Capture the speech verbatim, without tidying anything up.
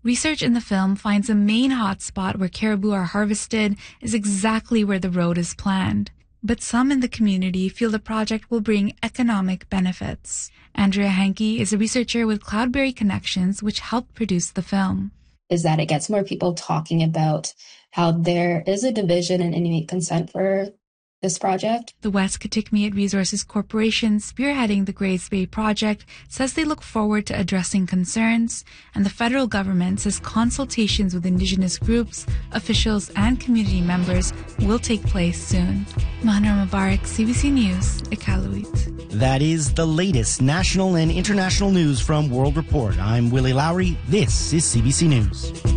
Research in the film finds a main hotspot where caribou are harvested is exactly where the road is planned. But some in the community feel the project will bring economic benefits. Andrea Hankey is a researcher with Cloudberry Connections, which helped produce the film. Is that it gets more people talking about how there is a division in Inuit consent for this project. The West Kitikmeot Resources Corporation, spearheading the Grays Bay project, says they look forward to addressing concerns, and the federal government says consultations with Indigenous groups, officials, and community members will take place soon. Mahanur Mubarak, C B C News, Iqaluit. That is the latest national and international news from World Report. I'm Willie Lowry. This is C B C News.